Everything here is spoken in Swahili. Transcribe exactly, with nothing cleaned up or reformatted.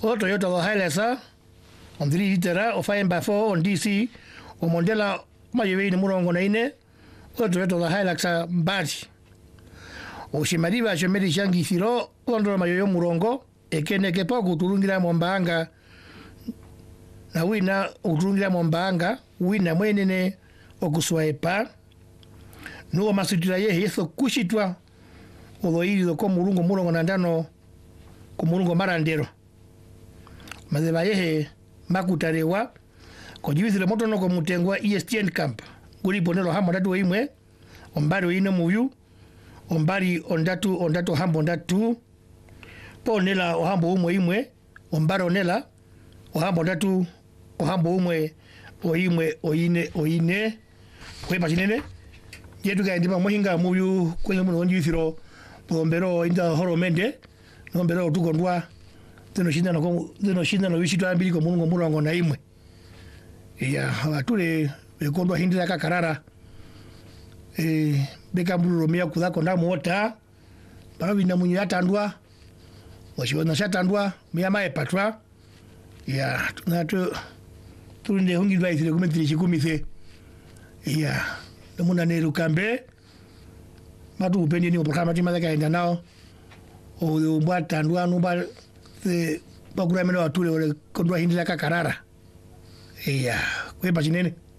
o Toyota o Hilux on three liter o five by four on D C o Mondela mayo ni murongo na ine o Toyota o Hilux mbati o shimaliba shemeli shangi thiro o ndo mayo murongo ekene kepa kuturungira mombanga na wina uturungira mombanga wina mwenene okuswaipa nuo masutira ye yeso kushitwa odoiri ko mulungu mulongo nandano ku mulungu marandero mazeba yehe makutarewa ko jibizire moto no ko mutengwa E S T N camp guri ponelo hamo ndatu imwe ombari ine muyu ombari ondatu ondatu hambo ndatu ponela ohambo umwe imwe ombari onela ohambo ndatu ohambo umwe oimwe oine oine kwepa chinene yetu ga ndima mohinga muyu kwele muno njithiro bombero inda horomende nombero tukondwa teno shinda no teno shinda no bishito ambili ko mungu mulongo na imwe ya atule bekondwa hindira kakarara eh beka mbulu mia kudako ndamu wota babi na munyu yatandwa washibona shatandwa mia mae patra ya tunato tulinde hungi dwa isire kumentiri chikumise ya namuna neru kambe matu upendi ni uprokama tima zaka enda nao o mbata ndwa numba se bagura meno atule ole kondwa hindira kakarara ya kwepa chinene